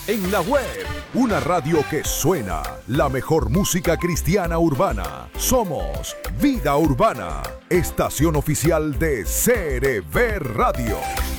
En la web, una radio que suena, la mejor música cristiana urbana. Somos Vida Urbana, estación oficial de CRV Radio.